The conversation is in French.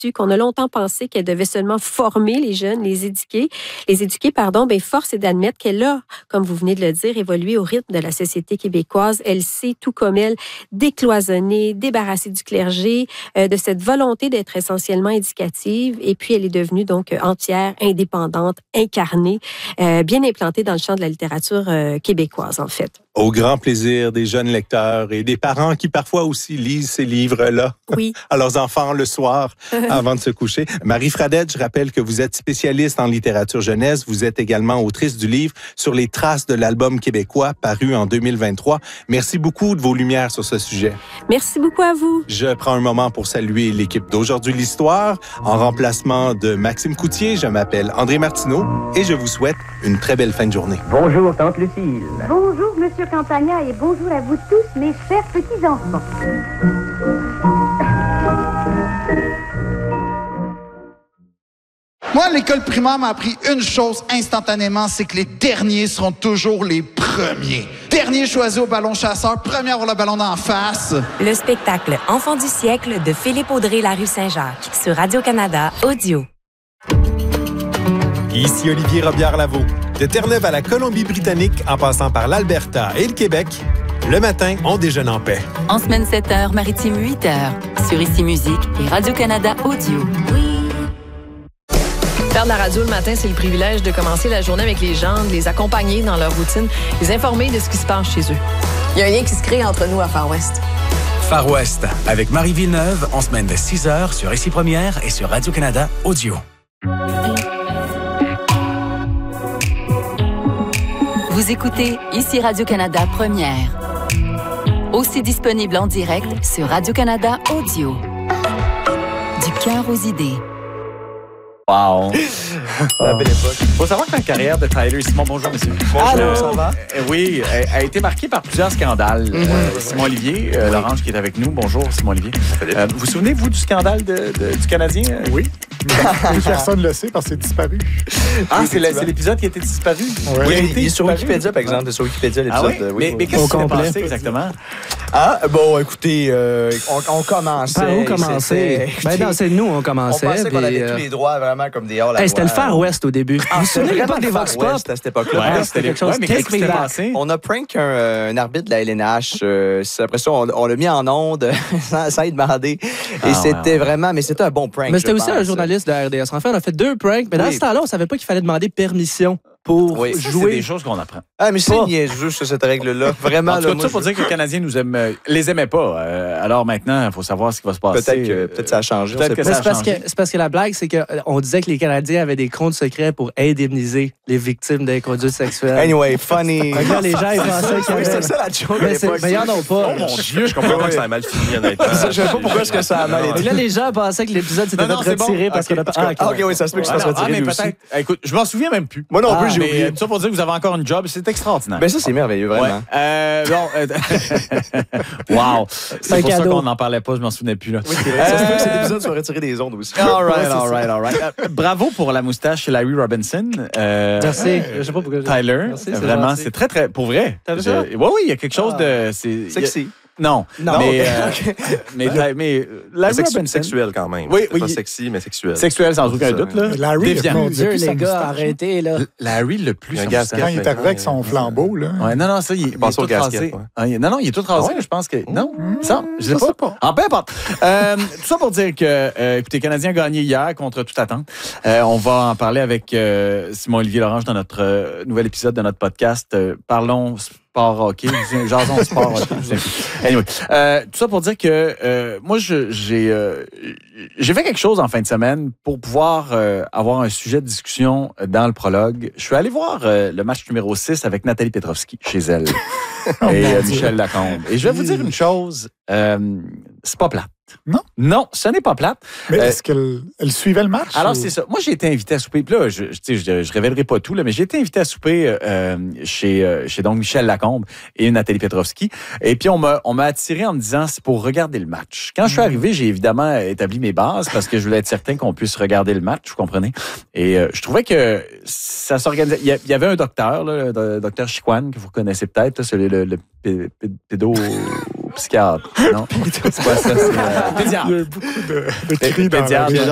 l'Institut, qu'on a longtemps pensé qu'elle devait seulement former les jeunes, les éduquer, force est d'admettre qu'elle a, comme vous venez de le dire, évolué au rythme de la société québécoise. Elle sait, tout comme elle, décloisonner, débarrasser du clergé, de cette volonté d'être essentiellement éducative. Et puis, elle est devenue donc entière, indépendante, incarnée, bien implantée dans le champ de la littérature québécoise, en fait. Au grand plaisir des jeunes lecteurs et des parents qui parfois aussi lisent ces livres-là à leurs enfants le soir avant de se coucher. Marie Fradette, je rappelle que vous êtes spécialiste en littérature jeunesse. Vous êtes également autrice du livre Sur les traces de l'album québécois, paru en 2023. Merci beaucoup de vos lumières sur ce sujet. Merci beaucoup à vous. Je prends un moment pour saluer l'équipe d'Aujourd'hui l'Histoire. En remplacement de Maxime Coutier, je m'appelle André Martineau et je vous souhaite une très belle fin de journée. Bonjour, Tante Lucille. Bonjour, Monsieur Campagna, et bonjour à vous tous, mes chers petits-enfants. Moi, l'école primaire m'a appris une chose instantanément, c'est que les derniers seront toujours les premiers. Dernier choisi au ballon chasseur, premier à avoir le ballon d'en face. Le spectacle Enfant du siècle de Philippe Audrey, la rue Saint-Jacques, sur Radio-Canada Audio. Ici Olivier Robillard-Lavaux. De Terre-Neuve à la Colombie-Britannique, en passant par l'Alberta et le Québec, le matin, on déjeune en paix. En semaine 7h, maritime 8h, sur Ici Musique et Radio-Canada Audio. Faire de la radio le matin, c'est le privilège de commencer la journée avec les gens, de les accompagner dans leur routine, les informer de ce qui se passe chez eux. Il y a un lien qui se crée entre nous à Far West. Far West, avec Marie Villeneuve, en semaine de 6h sur Ici Première et sur Radio-Canada Audio. Vous écoutez Ici Radio-Canada Première. Aussi disponible en direct sur Radio-Canada Audio. Du cœur aux idées. Wow! La belle époque. Il faut savoir que la carrière de Tyler Simon, bonjour monsieur. Bonjour, ça va? Oui, a été marquée par plusieurs scandales. Simon Olivier, l'Orange qui est avec nous. Bonjour Simon Olivier. Vous souvenez-vous du scandale du Canadien? Oui. Personne ne le sait parce que c'est disparu. Ah, c'est l'épisode qui a été disparu? Oui, il est sur Wikipédia, par exemple. C'est sur Wikipédia, l'épisode. Mais qu'est-ce qui s'est passé exactement? Ah, bon, écoutez, on commençait. Par où commencer? C'est nous, on commençait. On pensait qu'on avait tous les droits vraiment comme des hors-la-loi. C'était le Far West au début. Vous vous souvenez l'époque des Vox Pop? À cette époque-là. Ouais, c'était quelque chose. Mais qu'est-ce qui s'est passé? On a prank un arbitre de la LNH. Après ça, on l'a mis en onde sans y demander. Et c'était vraiment... Mais c'était un bon prank. Mais c'était aussi un journaliste de RDS. En fait, on a fait 2 pranks. Mais dans ce temps-là, on savait pas qu'il fallait demander permission pour jouer. C'est des choses qu'on apprend. Ah, mais c'est niaiseux, cette règle-là. Vraiment. En tout cas, ça pour dire que les Canadiens les aimaient pas. Alors maintenant, il faut savoir ce qui va se passer. Peut-être que ça a changé. C'est parce que la blague, c'est qu'on disait que les Canadiens avaient des comptes secrets pour indemniser les victimes d'inconduite sexuelle. Anyway, funny. Là, les gens, ils pensaient qu'il y avait... C'était ça la joke. Mais ils en ont pas. Oh mon Dieu, je comprends pas que ça a mal fini, honnêtement. Je sais pas pourquoi est-ce que ça a mal été. Là, les gens pensaient que l'épisode s'était retiré parce qu'on a... Ah, OK, oui, ça se peut que ça soit retiré. Mais peut-être... Écoute, je m'en souviens même plus. Moi non plus, j'ai oublié. Tout ça pour dire que vous avez encore une job, c'est extraordinaire. Ben ça, c'est merveilleux, vraiment. Wow. C'est pour ça qu'on n'en parlait pas, je m'en souvenais plus. Là. Oui, c'est vrai. Ça se peut que cet épisode soit retiré des ondes aussi. All right. Bravo pour la moustache chez Larry Robinson. Merci. Je sais pas pourquoi. Tyler, merci, vraiment, c'est très, très... Pour vrai. Oui, il y a quelque chose de... Sexy. Non. Mais Larry Robinson... sexuel quand même. Oui. Pas sexy, mais sexuel. Sexuel, sans aucun doute. Là. Larry, mon Dieu, les gars, arrêtez, là. Larry, le plus... Quand il est arrivé avec son flambeau, là. Ouais, non, ça, il est tout rasé. Non, il est tout rasé, je pense que... Non, ça, je sais pas. Ah, peu importe. Tout ça pour dire que, écoutez, les Canadiens ont gagné hier contre toute attente. On va en parler avec Simon-Olivier Lorange dans notre nouvel épisode de notre podcast. Parlons sport hockey, jason sport hockey. Anyway, tout ça pour dire que moi, j'ai fait quelque chose en fin de semaine pour pouvoir avoir un sujet de discussion dans le prologue. Je suis allé voir le match numéro 6 avec Nathalie Petrovski chez elle et Michel Lacombe. Et je vais vous dire une chose, c'est pas plate. Non, ce n'est pas plate. Mais est-ce qu'elle suivait le match? Alors, c'est ça. Moi, j'ai été invité à souper. Puis là, je révélerai pas tout, là, mais j'ai été invité à souper chez donc Michel Lacombe et Nathalie Petrovski. Et puis, on m'a attiré en me disant, c'est pour regarder le match. Quand je suis arrivé, j'ai évidemment établi mes bases parce que je voulais être certain qu'on puisse regarder le match, vous comprenez? Et je trouvais que ça s'organisait. Il y avait un docteur, là, le docteur Chiquan, que vous connaissez peut-être, là, celui le pédopsychiatre. Non, c'est pas ça. C'est Il y a eu beaucoup de cris dans la